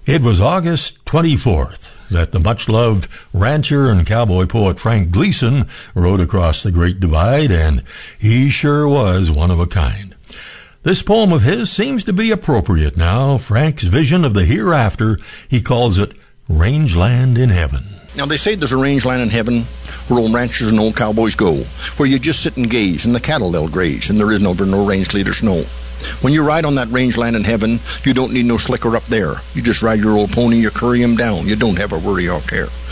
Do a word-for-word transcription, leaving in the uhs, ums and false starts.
It was August twenty-fourth that the much-loved rancher and cowboy poet Frank Gleason rode across the Great Divide, and he sure was one of a kind. This poem of his seems to be appropriate now. Frank's vision of the hereafter, he calls it Rangeland in Heaven. Now, they say there's a rangeland in heaven where old ranchers and old cowboys go, where you just sit and gaze, and the cattle they'll graze, and there is no, no rain, sleet, or snow. When you ride on that rangeland in heaven, you don't need no slicker up there. You just ride your old pony, you curry him down. You don't have a worry or care.